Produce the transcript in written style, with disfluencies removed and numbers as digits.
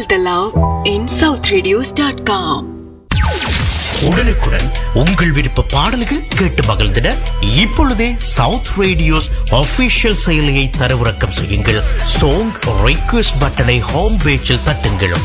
Feel the love in southradios.com. உடனுக்குடன் உங்கள் விருப்ப பாடல்கள் கேட்டு மகிழ்ந்திட இப்பொழுதே சவுத் ரேடியோஸ் ஆபீஷியல் செயலியை தரவிறக்கம் செய்யுங்கள். சாங் ரிக்வெஸ்ட் பட்டனை ஹோம் பேஜில் தட்டுங்கள்.